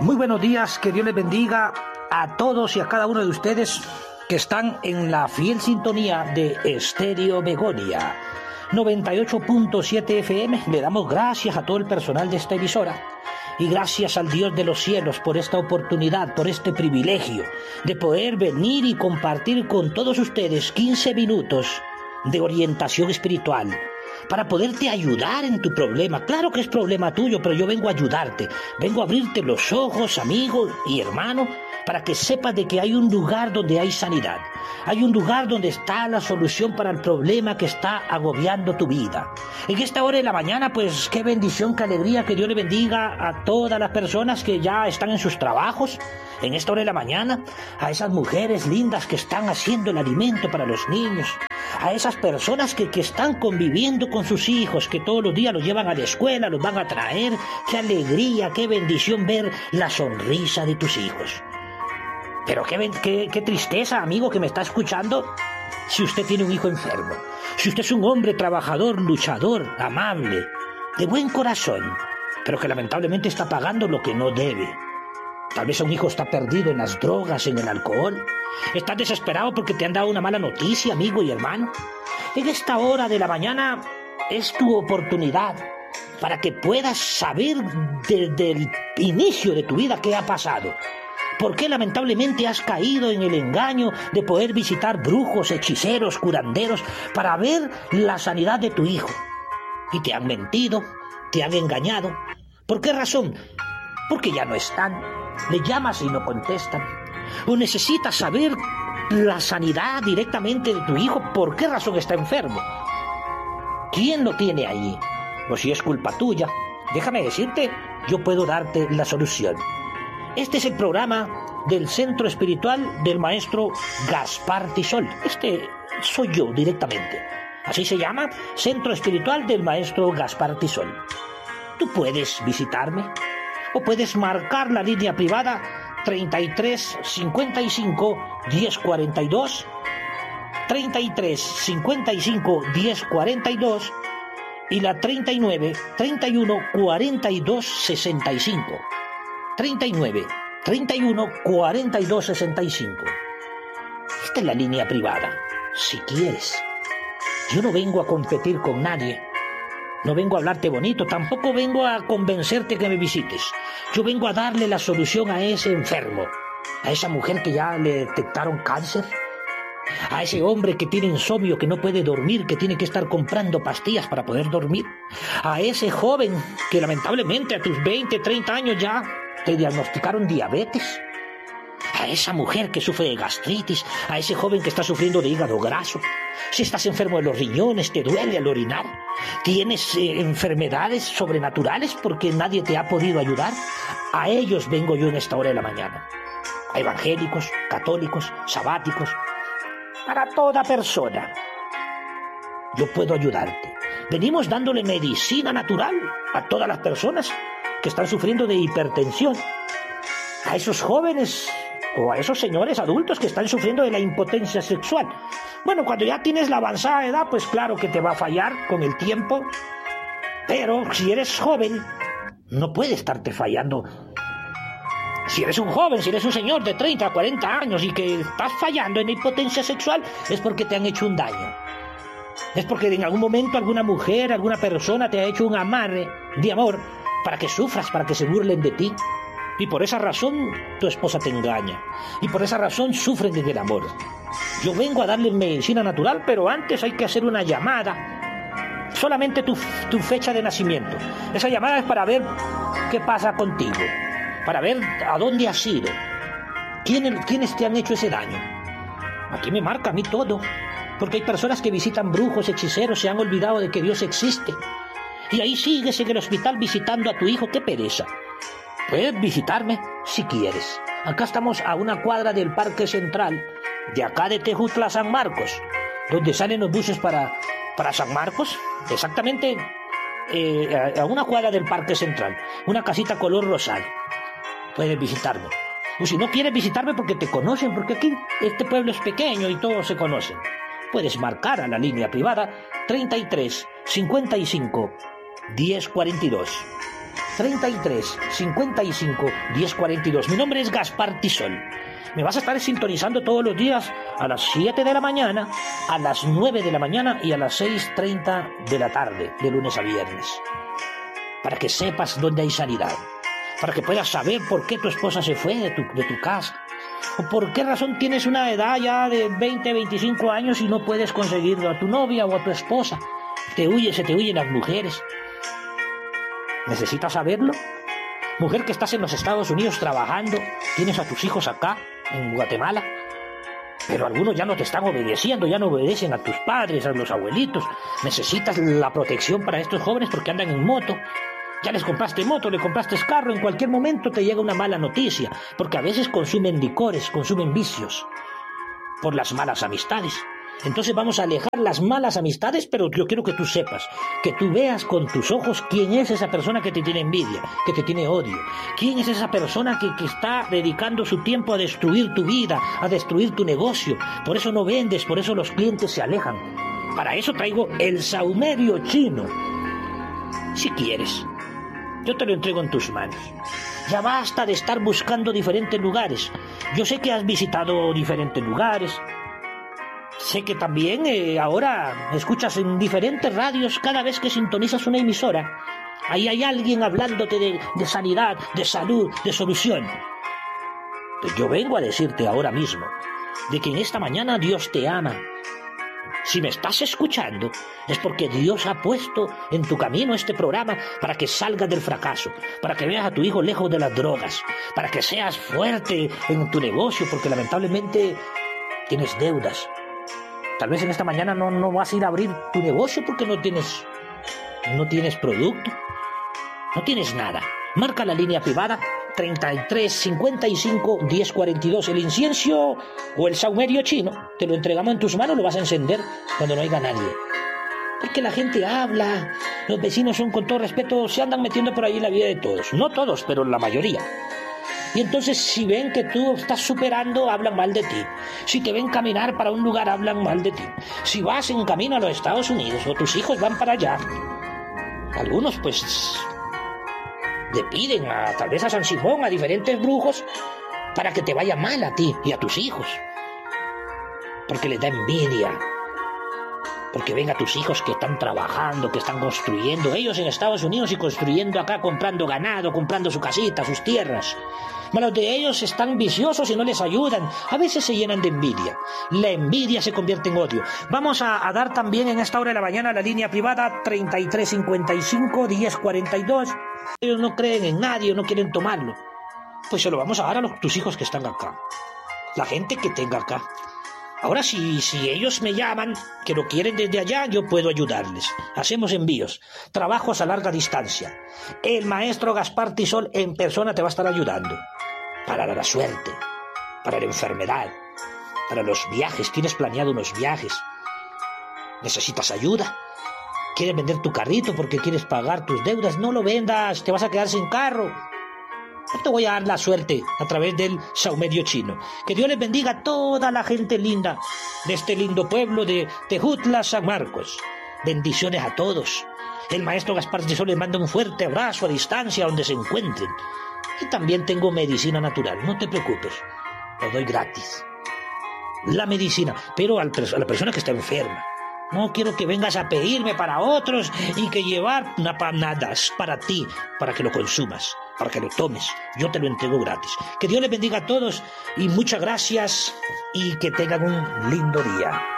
Muy buenos días, que Dios les bendiga a todos y a cada uno de ustedes que están en la fiel sintonía de Estéreo Begonia 98.7 FM. Le damos gracias a todo el personal de esta emisora y gracias al Dios de los cielos por esta oportunidad, por este privilegio de poder venir y compartir con todos ustedes 15 minutos de orientación espiritual para poderte ayudar en tu problema. Claro que es problema tuyo, pero yo vengo a ayudarte, vengo a abrirte los ojos, amigo y hermano, para que sepas de que hay un lugar donde hay sanidad, hay un lugar donde está la solución para el problema que está agobiando tu vida. En esta hora de la mañana, pues qué bendición, qué alegría, que Dios le bendiga a todas las personas que ya están en sus trabajos, en esta hora de la mañana, a esas mujeres lindas que están haciendo el alimento para los niños, a esas personas que están conviviendo con sus hijos, que todos los días los llevan a la escuela, los van a traer. Qué alegría, qué bendición ver la sonrisa de tus hijos. Pero qué tristeza, amigo, que me está escuchando, si usted tiene un hijo enfermo, si usted es un hombre trabajador, luchador, amable, de buen corazón, pero que lamentablemente está pagando lo que no debe. Tal vez un hijo está perdido en las drogas, en el alcohol. Estás desesperado porque te han dado una mala noticia, amigo y hermano. En esta hora de la mañana es tu oportunidad para que puedas saber desde el inicio de tu vida qué ha pasado. ¿Por qué lamentablemente has caído en el engaño de poder visitar brujos, hechiceros, curanderos para ver la sanidad de tu hijo? Y te han mentido, te han engañado. ¿Por qué razón? Porque ya no están. Le llamas y no contestan. O necesitas saber la sanidad directamente de tu hijo. ¿Por qué razón está enfermo? ¿Quién lo tiene ahí? O si es culpa tuya, déjame decirte, yo puedo darte la solución. Este es el programa del Centro Espiritual del Maestro Gaspar Tisol. Este soy yo directamente. Así se llama, Centro Espiritual del Maestro Gaspar Tisol. Tú puedes visitarme o puedes marcar la línea privada 33 55 10 42, 33 55 10 42 y la 39 31 42 65. 39 31 42 65. Esta es la línea privada, si quieres. Yo no vengo a competir con nadie. No vengo a hablarte bonito, tampoco vengo a convencerte que me visites. Yo vengo a darle la solución a ese enfermo, a esa mujer que ya le detectaron cáncer, a ese hombre que tiene insomnio, que no puede dormir, que tiene que estar comprando pastillas para poder dormir, a ese joven que lamentablemente a tus 20, 30 años ya te diagnosticaron diabetes, a esa mujer que sufre de gastritis, a ese joven que está sufriendo de hígado graso. Si estás enfermo de los riñones, te duele al orinar, tienes enfermedades sobrenaturales porque nadie te ha podido ayudar, a ellos vengo yo en esta hora de la mañana. A evangélicos, católicos, sabáticos, para toda persona. Yo puedo ayudarte. Venimos dándole medicina natural a todas las personas que están sufriendo de hipertensión, a esos jóvenes o a esos señores adultos que están sufriendo de la impotencia sexual. Bueno, cuando ya tienes la avanzada edad, pues claro que te va a fallar con el tiempo, pero si eres joven, no puede estarte fallando. Si eres un joven, si eres un señor de 30, 40 años y que estás fallando en la impotencia sexual, es porque te han hecho un daño. Es porque en algún momento alguna mujer, alguna persona te ha hecho un amarre de amor para que sufras, para que se burlen de ti. Y por esa razón tu esposa te engaña. Y por esa razón sufren desde el amor. Yo vengo a darle medicina natural, pero antes hay que hacer una llamada. Solamente tu fecha de nacimiento. Esa llamada es para ver qué pasa contigo, para ver a dónde has ido, quiénes te han hecho ese daño. Aquí me marca a mí todo, porque hay personas que visitan brujos, hechiceros, se han olvidado de que Dios existe. Y ahí sigues en el hospital visitando a tu hijo. ¡Qué pereza! Puedes visitarme si quieres. Acá estamos a una cuadra del Parque Central, de acá de Tejutla a San Marcos, donde salen los buses para San Marcos, exactamente a una cuadra del Parque Central, una casita color rosal. Puedes visitarme. O si no quieres visitarme porque te conocen, porque aquí este pueblo es pequeño y todos se conocen, puedes marcar a la línea privada 33 55 10 42. 33 55 10 42. Mi nombre es Gaspar Tisol. Me vas a estar sintonizando todos los días a las 7 de la mañana, a las 9 de la mañana y a las 6:30 de la tarde, de lunes a viernes. Para que sepas dónde hay sanidad. Para que puedas saber por qué tu esposa se fue de tu casa. O por qué razón tienes una edad ya de 20, 25 años y no puedes conseguir a tu novia o a tu esposa. Se te huyen las mujeres. ¿Necesitas saberlo? Mujer que estás en los Estados Unidos trabajando, tienes a tus hijos acá, en Guatemala, pero algunos ya no te están obedeciendo, ya no obedecen a tus padres, a los abuelitos. Necesitas la protección para estos jóvenes porque andan en moto. Ya les compraste moto, le compraste carro, en cualquier momento te llega una mala noticia, porque a veces consumen licores, consumen vicios, por las malas amistades. Entonces vamos a alejar las malas amistades, pero yo quiero que tú sepas, que tú veas con tus ojos quién es esa persona que te tiene envidia, que te tiene odio. Quién es esa persona que está dedicando su tiempo a destruir tu vida, a destruir tu negocio. Por eso no vendes, por eso los clientes se alejan. Para eso traigo el saumerio chino. Si quieres, yo te lo entrego en tus manos. Ya basta de estar buscando diferentes lugares. Yo sé que has visitado diferentes lugares. Sé que también ahora escuchas en diferentes radios cada vez que sintonizas una emisora. Ahí hay alguien hablándote de sanidad, de salud, de solución. Pues yo vengo a decirte ahora mismo de que en esta mañana Dios te ama. Si me estás escuchando, es porque Dios ha puesto en tu camino este programa para que salgas del fracaso, para que veas a tu hijo lejos de las drogas, para que seas fuerte en tu negocio, porque lamentablemente tienes deudas. Tal vez en esta mañana no vas a ir a abrir tu negocio porque no tienes producto, no tienes nada. Marca la línea privada 33 55 10 42. El incienso o el saumerio chino te lo entregamos en tus manos, lo vas a encender cuando no haya nadie. Porque la gente habla, los vecinos son, con todo respeto, se andan metiendo por ahí en la vida de todos. No todos, pero la mayoría. Y entonces si ven que tú estás superando, hablan mal de ti. Si te ven caminar para un lugar, hablan mal de ti. Si vas en camino a los Estados Unidos o tus hijos van para allá, algunos pues le piden tal vez a San Simón, a diferentes brujos, para que te vaya mal a ti y a tus hijos. Porque les da envidia. Porque ven a tus hijos que están trabajando, que están construyendo, ellos en Estados Unidos y construyendo acá, comprando ganado, comprando su casita, sus tierras. Los de ellos están viciosos y no les ayudan. A veces se llenan de envidia. La envidia se convierte en odio. Vamos a dar también en esta hora de la mañana la línea privada 33 55 10 42. Ellos no creen en nadie, no quieren tomarlo. Pues se lo vamos a dar a tus hijos que están acá. La gente que tenga acá. Ahora, si ellos me llaman, que lo quieren desde allá, yo puedo ayudarles. Hacemos envíos, trabajos a larga distancia. El maestro Gaspar Tisol en persona te va a estar ayudando. Para la suerte, para la enfermedad, para los viajes. Tienes planeado unos viajes. ¿Necesitas ayuda? ¿Quieres vender tu carrito porque quieres pagar tus deudas? No lo vendas, te vas a quedar sin carro. Yo te voy a dar la suerte a través del saumerio chino. Que Dios les bendiga a toda la gente linda de este lindo pueblo de Tejutla, San Marcos. Bendiciones a todos. El maestro Gaspar Tisol les manda un fuerte abrazo a distancia donde se encuentren. Y también tengo medicina natural, no te preocupes. Lo doy gratis. La medicina, pero a la persona que está enferma. No quiero que vengas a pedirme para otros y que llevar nada, es para ti, para que lo consumas, para que lo tomes. Yo te lo entrego gratis. Que Dios les bendiga a todos y muchas gracias y que tengan un lindo día.